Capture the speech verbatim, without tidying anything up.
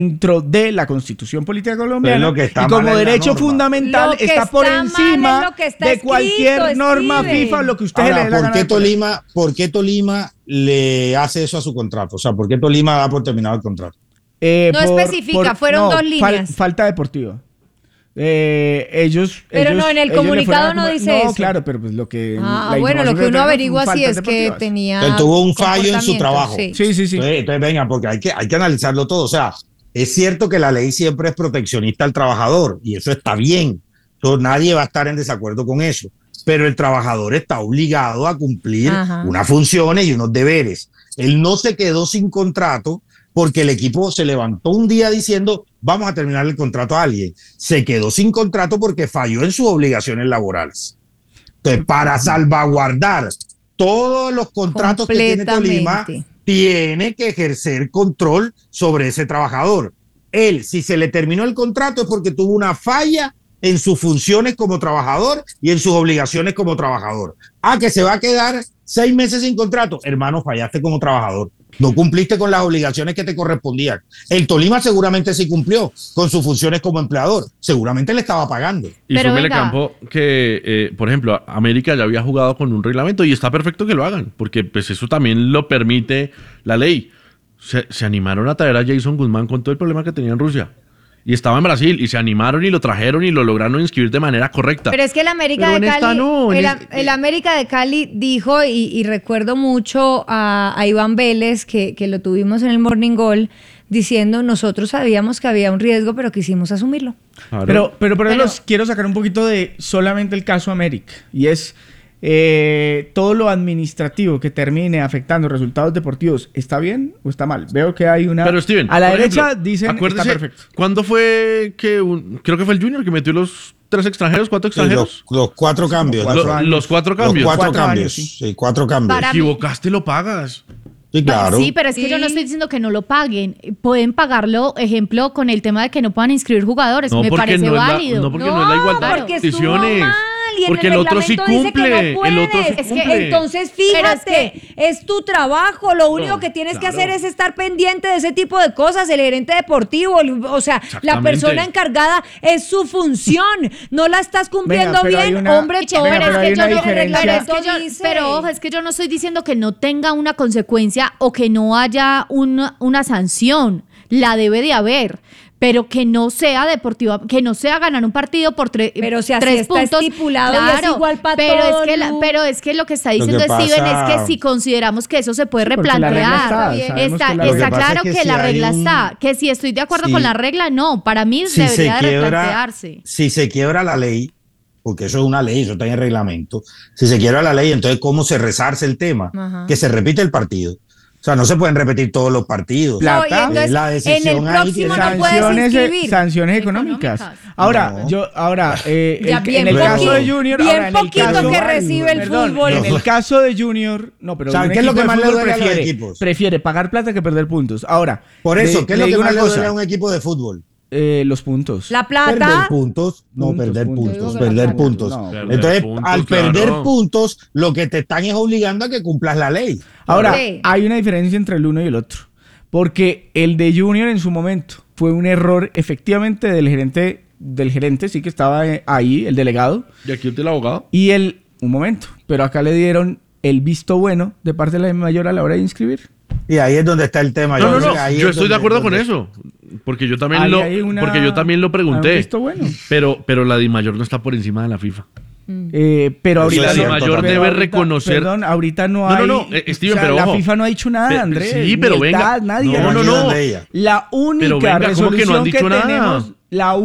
dentro de la Constitución Política Colombiana y como derecho norma. fundamental está, está por encima está de cualquier escrito, norma Steven. FIFA, lo que usted Ahora, le dé la ¿por gana qué de Tolima, ¿por qué Tolima le hace eso a su contrato? O sea, ¿por qué Tolima da por terminado el contrato? Eh, no por, especifica, por, fueron no, dos líneas. Fal, falta deportiva. Eh, ellos, pero ellos, no, en el comunicado no dice no, eso. No, claro, pero pues lo que... Ah, bueno, lo que uno averigua sí es que tenía... Él tuvo un fallo en su trabajo. Sí, sí, sí. sí. Entonces, entonces, venga, porque hay que, hay que analizarlo todo. O sea, es cierto que la ley siempre es proteccionista al trabajador y eso está bien. Entonces, nadie va a estar en desacuerdo con eso. Pero el trabajador está obligado a cumplir Ajá. unas funciones y unos deberes. Él no se quedó sin contrato porque el equipo se levantó un día diciendo vamos a terminar el contrato a alguien. Se quedó sin contrato porque falló en sus obligaciones laborales. Entonces, para salvaguardar todos los contratos que tiene Tolima, tiene que ejercer control sobre ese trabajador. Él, si se le terminó el contrato es porque tuvo una falla en sus funciones como trabajador y en sus obligaciones como trabajador. Ah, que se va a quedar seis meses sin contrato. Hermano, fallaste como trabajador. No cumpliste con las obligaciones que te correspondían. El Tolima seguramente sí cumplió con sus funciones como empleador. Seguramente le estaba pagando. Y fue Melecampo que, eh, por ejemplo, América ya había jugado con un reglamento y está perfecto que lo hagan, porque pues eso también lo permite la ley. Se, se animaron a traer a Jason Guzmán con todo el problema que tenía en Rusia. Y estaba en Brasil y se animaron y lo trajeron y lo lograron inscribir de manera correcta. Pero es que el América Pero de Cali, no, el, es, el América de Cali dijo, y, y recuerdo mucho a, a Iván Vélez, que, que lo tuvimos en el Morning Goal, diciendo nosotros sabíamos que había un riesgo, pero quisimos asumirlo. Claro. Pero, pero, pero, pero los quiero sacar un poquito de solamente el caso América, y es... Eh, todo lo administrativo que termine afectando resultados deportivos, ¿está bien o está mal? Veo que hay una... Pero Steven, a la derecha ejemplo, dicen está perfecto. ¿Cuándo fue que un, creo que fue el Junior que metió los tres extranjeros, cuatro extranjeros? Los, los cuatro cambios. Los cuatro, los cuatro cambios. Los cuatro, cuatro cambios. Años, sí. sí, cuatro cambios. Te equivocaste, lo pagas. Sí, claro. Sí, pero es que sí. yo no estoy diciendo que no lo paguen. Pueden pagarlo, ejemplo, con el tema de que no puedan inscribir jugadores. No, Me parece no válido. La, no, porque no, no es la igualdad porque de condiciones. Y porque el, el otro sí cumple. No el otro sí es cumple. Que, entonces, fíjate, es, que, es tu trabajo. Lo único no, que tienes claro. que hacer es estar pendiente de ese tipo de cosas. El gerente deportivo, o sea, la persona encargada es su función. No la estás cumpliendo venga, bien, una, hombre. Pero venga, es que yo no, pero, es que yo, dice. pero ojo, es que yo no estoy diciendo que no tenga una consecuencia o que no haya una, una sanción. La debe de haber. Pero que no sea deportiva, que no sea ganar un partido por tre- pero, o sea, tres si está puntos. Estipulado claro, y es igual para pero todo, es que la, pero es que lo que está diciendo que Steven pasa... es que si consideramos que eso se puede sí, replantear, está, está, la está claro que, que, que si la regla un... está, que si estoy de acuerdo sí. con la regla, no, para mí si debería se de quiebra, replantearse. Si se quiebra la ley, porque eso es una ley, eso está en el reglamento, si se quiebra la ley, entonces ¿cómo se resarce el tema? Ajá. Que se repite el partido. O sea, no se pueden repetir todos los partidos. Plata. No, entonces, la decisión en el próximo no sanciones, puedes sanciones económicas. económicas. Ahora, no. yo, ahora, eh, ya, el, bien en el poquito, caso de Junior, bien ahora, en poquito el caso, que recibe el perdón, fútbol. En el caso de Junior, no, pero ¿sabes qué es lo que más le duele prefiere, a los equipos? Prefiere pagar plata que perder puntos. Ahora, por eso, de, ¿qué es lo que más le duele cosa, a un equipo de fútbol? Eh, los puntos. La plata. Perder puntos, no puntos, perder puntos, puntos perder puntos. No, perder Entonces, puntos, al claro. perder puntos, lo que te están es obligando a que cumplas la ley. Ahora, sí. hay una diferencia entre el uno y el otro. Porque el de Junior en su momento fue un error efectivamente del gerente, del gerente, sí que estaba ahí, el delegado. ¿Y aquí el abogado? Y el, un momento, pero acá le dieron el visto bueno de parte de la mayor a la hora de inscribir. Y ahí es donde está el tema. No, yo no, no, ahí yo es estoy donde, de acuerdo donde... con eso. Porque yo también, ahí lo, una, porque yo también lo pregunté. Visto bueno. Pero, pero la DIMAYOR no está por encima de la FIFA. Eh, pero ahorita la DIMAYOR debe ahorita, reconocer. Perdón, ahorita no hay. No, no, no, eh, Steven, o sea, pero la ojo. FIFA no ha dicho nada, Pe- Andrés. Sí, pero venga. Nadie. No, no, no. La única pero venga, resolución ¿cómo que no han dicho que nada? tenemos, la